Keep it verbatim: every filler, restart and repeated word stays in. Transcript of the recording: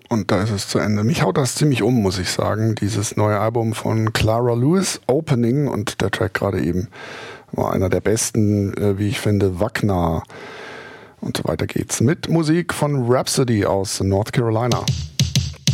und da ist es zu Ende. Mich haut das ziemlich um, muss ich sagen, dieses neue Album von Clara Lewis, Opening, und der Track gerade eben war einer der besten, äh, wie ich finde, Wagner. Und so weiter geht's mit Musik von Rhapsody aus North Carolina.